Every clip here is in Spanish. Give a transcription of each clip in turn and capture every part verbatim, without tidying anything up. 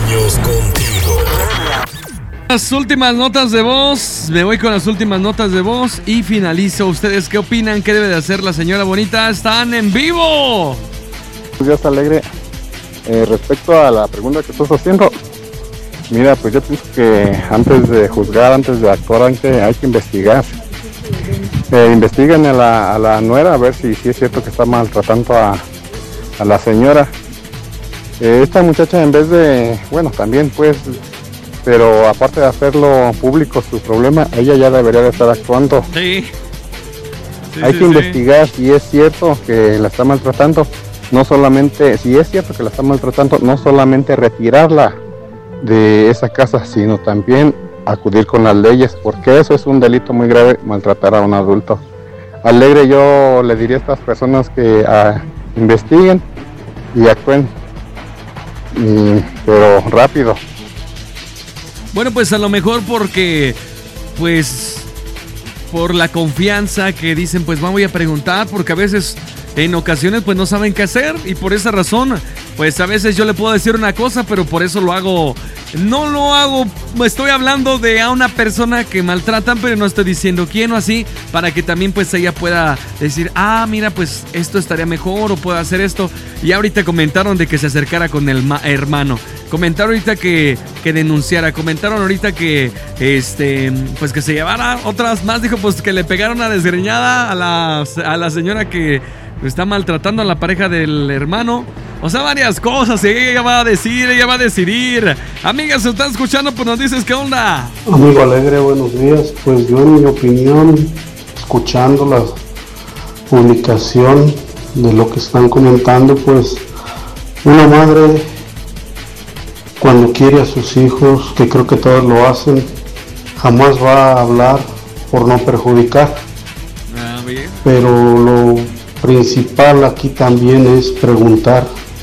años contigo. Las últimas notas de voz, me voy con las últimas notas de voz y finalizo. ¿Ustedes qué opinan? ¿Qué debe de hacer la señora bonita? ¡Están en vivo! Buenos días, Alegre. Eh, respecto a la pregunta que estás haciendo, mira, pues yo pienso que antes de juzgar, antes de actuar, hay que, hay que investigar. Eh, investiguen a la, a la nuera a ver si, si es cierto que está maltratando a, a la señora. Eh, esta muchacha, en vez de, bueno, también pues, pero aparte de hacerlo público su problema, ella ya debería de estar actuando. Sí. Sí, hay sí, que sí. investigar si es cierto que la está maltratando. No solamente, si es cierto que la está maltratando, no solamente retirarla de esa casa, sino también acudir con las leyes, porque eso es un delito muy grave, maltratar a un adulto. Alegre, yo le diría a estas personas que uh, investiguen y actúen, y, pero rápido. Bueno, pues a lo mejor porque, pues, por la confianza que dicen, pues voy a preguntar, porque a veces, en ocasiones, pues no saben qué hacer, y por esa razón, pues a veces yo le puedo decir una cosa, pero por eso lo hago, no lo hago, estoy hablando de a una persona que maltratan, pero no estoy diciendo quién o así, para que también pues ella pueda decir, ah, mira, pues esto estaría mejor, o puedo hacer esto. Y ahorita comentaron de que se acercara con el ma- hermano, comentaron ahorita que, que denunciara, comentaron ahorita que, este, pues que se llevara otras más, dijo pues que le pegaron una desgreñada a la, a la señora que está maltratando a la pareja del hermano. O sea, varias cosas. Ella va a decir, ella va a decidir. Amigas, ¿se están escuchando? Pues nos dices qué onda. Amigo Alegre, buenos días. Pues yo, en mi opinión, escuchando la publicación de lo que están comentando, pues una madre, cuando quiere a sus hijos, que creo que todos lo hacen, jamás va a hablar por no perjudicar. Ah, bien. Pero lo principal aquí también es preguntar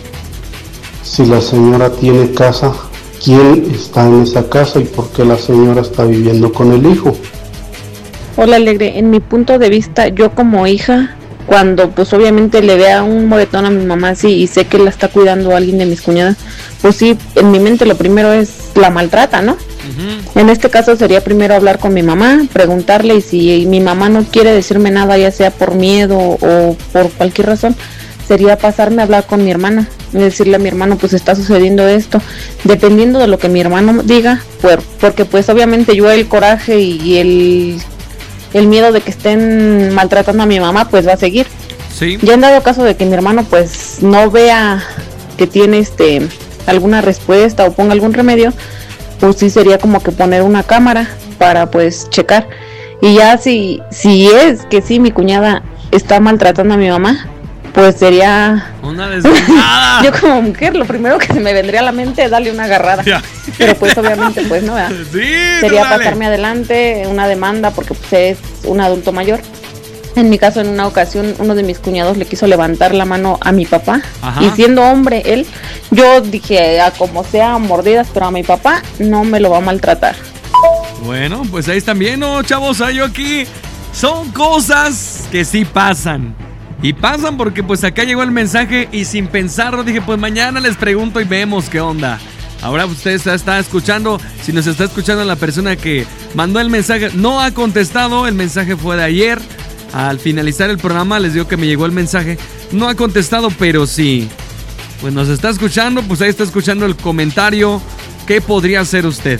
si la señora tiene casa, quién está en esa casa y por qué la señora está viviendo con el hijo. Hola Alegre, en mi punto de vista, yo como hija, cuando pues obviamente le vea un moretón a mi mamá así y sé que la está cuidando alguien de mis cuñadas, pues sí, en mi mente lo primero es la maltrata, ¿no? Uh-huh. En este caso sería primero hablar con mi mamá, preguntarle, y si mi mamá no quiere decirme nada, ya sea por miedo o por cualquier razón, sería pasarme a hablar con mi hermana y decirle a mi hermano, pues está sucediendo esto, dependiendo de lo que mi hermano diga, por, porque pues obviamente yo el coraje y el, el miedo de que estén maltratando a mi mamá, pues va a seguir. Sí. Ya en dado caso de que mi hermano pues no vea que tiene este alguna respuesta o ponga algún remedio, pues sí sería como que poner una cámara para pues checar. Y ya si, si es que sí mi cuñada está maltratando a mi mamá, pues sería una desgraciada. Yo como mujer lo primero que se me vendría a la mente es darle una agarrada. Ya. Pero pues obviamente pues no, ¿verdad? Sí, sería dale. pasarme adelante una demanda porque pues es un adulto mayor. En mi caso, en una ocasión, uno de mis cuñados le quiso levantar la mano a mi papá. Ajá. Y siendo hombre él, yo dije, a como sea, mordidas, pero a mi papá no me lo va a maltratar. Bueno, pues ahí están bien, ¿no, chavos? Yo aquí son cosas que sí pasan. Y pasan porque pues acá llegó el mensaje y sin pensarlo dije, pues mañana les pregunto y vemos qué onda. Ahora usted está escuchando, si nos está escuchando la persona que mandó el mensaje, no ha contestado, el mensaje fue de ayer. Al finalizar el programa les digo que me llegó el mensaje, no ha contestado, pero sí, pues nos está escuchando, pues ahí está escuchando el comentario. ¿Qué podría hacer usted?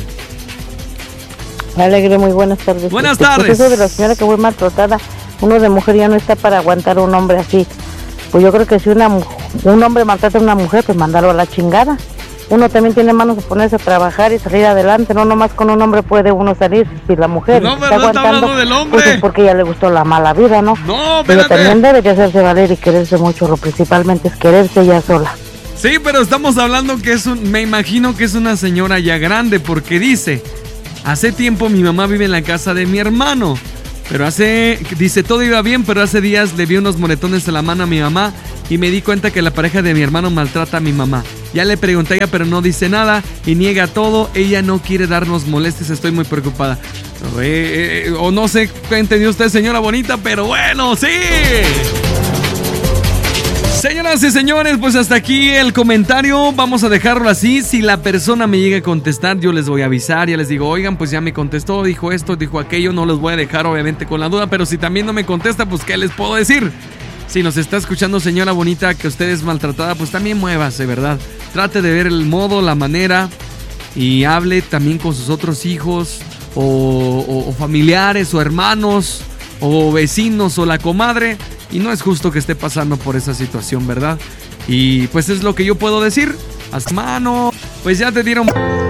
Alegre, muy buenas tardes. Buenas pues, tardes. Pues eso de la señora que fue maltratada, uno de mujer ya no está para aguantar a un hombre así. Pues yo creo que si una un hombre maltrata a una mujer, pues mandarlo a la chingada. Uno también tiene manos de ponerse a trabajar y salir adelante, no nomás con un hombre puede uno salir. Si la mujer no, está aguantando, está del hombre. Pues es porque ya le gustó la mala vida, ¿no? No, pero también debería hacerse valer y quererse mucho. Lo principalmente es quererse ella sola. Sí, pero estamos hablando que es un, me imagino que es una señora ya grande, porque dice, hace tiempo mi mamá vive en la casa de mi hermano, pero hace, dice, todo iba bien, pero hace días le vi unos moretones en la mano a mi mamá y me di cuenta que la pareja de mi hermano maltrata a mi mamá. Ya le pregunté a ella, pero no dice nada y niega todo. Ella no quiere darnos molestias, estoy muy preocupada. Eh, eh, o no sé qué entendió usted, señora bonita, pero bueno, sí. Señoras y señores, pues hasta aquí el comentario. Vamos a dejarlo así. Si la persona me llega a contestar, yo les voy a avisar. Ya les digo, oigan, pues ya me contestó, dijo esto, dijo aquello. No los voy a dejar obviamente con la duda. Pero si también no me contesta, pues ¿qué les puedo decir? Si nos está escuchando, señora bonita, que usted es maltratada, pues también muévase, ¿verdad? Trate de ver el modo, la manera, y hable también con sus otros hijos o, o, o familiares o hermanos o vecinos o la comadre. Y no es justo que esté pasando por esa situación, ¿verdad? Y pues es lo que yo puedo decir. Hasta mano, pues ya te dieron...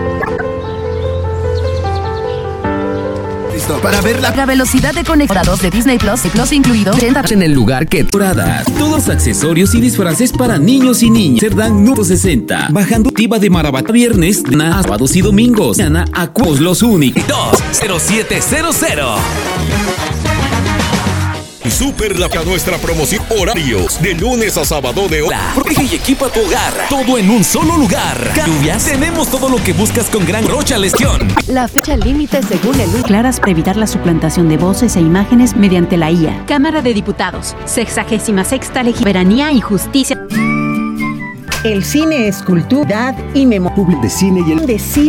Para ver la velocidad de conectados de Disney Plus, Plus incluido, en el lugar que temporada. Todos accesorios y disfraces para niños y niñas. Cerdán número sesenta. Bajando activa de Marabata viernes, na, sábados y domingos. Mañana a Cuos los únicos. dos cero siete cero cero. Super la nuestra promoción horarios de lunes a sábado de hora. Protege y equipa tu hogar. Todo en un solo lugar. Lluvias, tenemos todo lo que buscas con Gran Rocha Lesión. La fecha límite según el claras para evitar la suplantación de voces e imágenes mediante la I A. Cámara de Diputados, sexagésima sexta Legislatura y Justicia. El cine es cultura y memoria. De cine y el de cine.